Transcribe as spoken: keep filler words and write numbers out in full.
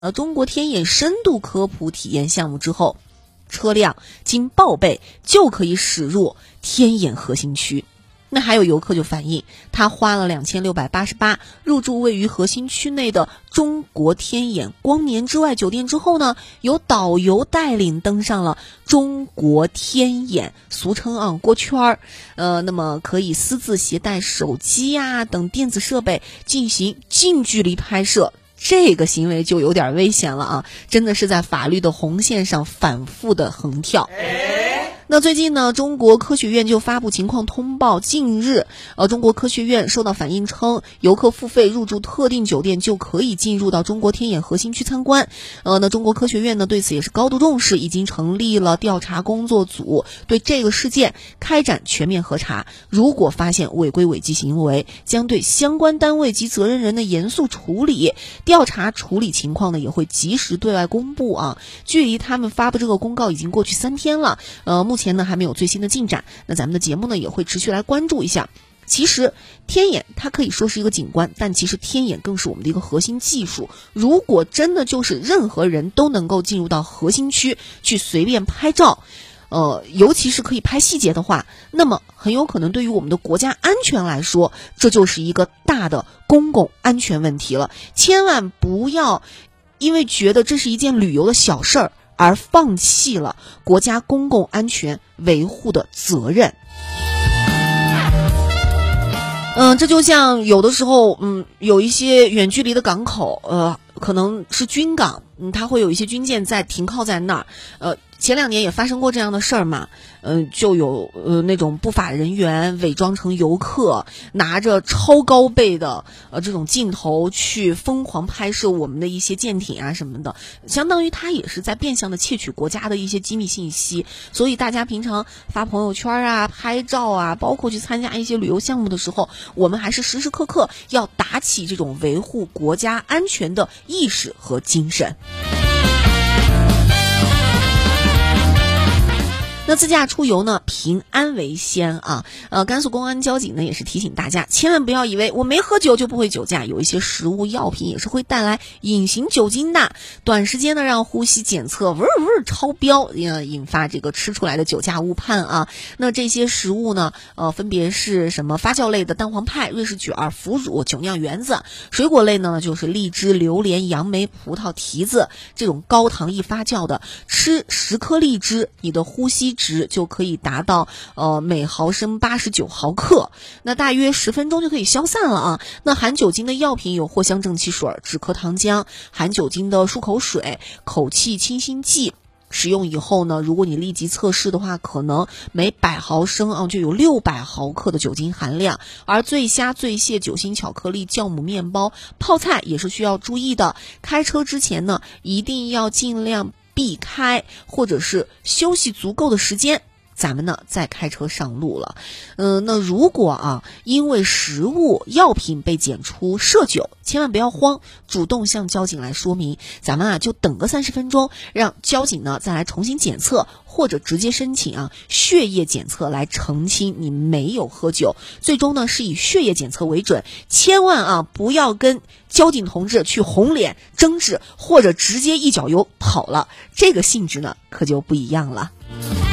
呃，中国天眼深度科普体验项目之后，车辆经报备就可以驶入天眼核心区。那还有游客就反映，他花了两千六百八十八入住位于核心区内的中国天眼光年之外酒店之后呢，由导游带领登上了中国天眼，俗称啊锅圈儿。呃，那么可以私自携带手机呀、啊、等电子设备进行近距离拍摄。这个行为就有点危险了啊，真的是在法律的红线上反复的横跳。那最近呢，中国科学院就发布情况通报，近日呃，中国科学院收到反映称，游客付费入住特定酒店就可以进入到中国天眼核心区参观。呃，那中国科学院呢对此也是高度重视，已经成立了调查工作组，对这个事件开展全面核查。如果发现违规违纪行为，将对相关单位及责任人的严肃处理。调查处理情况呢也会及时对外公布啊。距离他们发布这个公告已经过去三天了，呃，目前前呢还没有最新的进展，那咱们的节目呢也会持续来关注一下。其实天眼它可以说是一个景观，但其实天眼更是我们的一个核心技术。如果真的就是任何人都能够进入到核心区去随便拍照，呃，尤其是可以拍细节的话，那么很有可能对于我们的国家安全来说，这就是一个大的公共安全问题了。千万不要因为觉得这是一件旅游的小事儿而放弃了国家公共安全维护的责任。嗯，这就像有的时候，嗯，有一些远距离的港口，呃，可能是军港，嗯，它会有一些军舰在停靠在那儿，呃。前两年也发生过这样的事儿嘛，嗯、呃，就有呃那种不法人员伪装成游客，拿着超高倍的呃这种镜头去疯狂拍摄我们的一些舰艇啊什么的，相当于他也是在变相的窃取国家的一些机密信息。所以大家平常发朋友圈啊、拍照啊，包括去参加一些旅游项目的时候，我们还是时时刻刻要打起这种维护国家安全的意识和精神。那自驾出游呢，平安为先啊！呃，甘肃公安交警呢也是提醒大家，千万不要以为我没喝酒就不会酒驾，有一些食物药品也是会带来隐形酒精的，短时间呢让呼吸检测嗡嗡超标，呃，引发这个吃出来的酒驾误判啊。那这些食物呢，呃，分别是什么发酵类的蛋黄派、瑞士卷、腐乳、酒酿圆子；水果类呢就是荔枝、榴莲、杨梅、葡萄、提子，这种高糖易发酵的，吃十颗荔枝，你的呼吸值就可以达到呃每毫升八十九毫克，那大约十分钟就可以消散了啊。那含酒精的药品有藿香正气水、止咳糖浆，含酒精的漱口水、口气清新剂。使用以后呢，如果你立即测试的话，可能每百毫升啊就有六百毫克的酒精含量。而醉虾、醉蟹、酒心巧克力、酵母面包、泡菜也是需要注意的。开车之前呢，一定要尽量避开，或者是休息足够的时间，咱们呢再开车上路了。嗯、呃，那如果啊因为食物药品被检出涉酒，千万不要慌，主动向交警来说明，咱们啊就等个三十分钟，让交警呢再来重新检测，或者直接申请啊血液检测来澄清你没有喝酒。最终呢是以血液检测为准，千万啊不要跟交警同志去红脸争执，或者直接一脚油跑了，这个性质呢可就不一样了。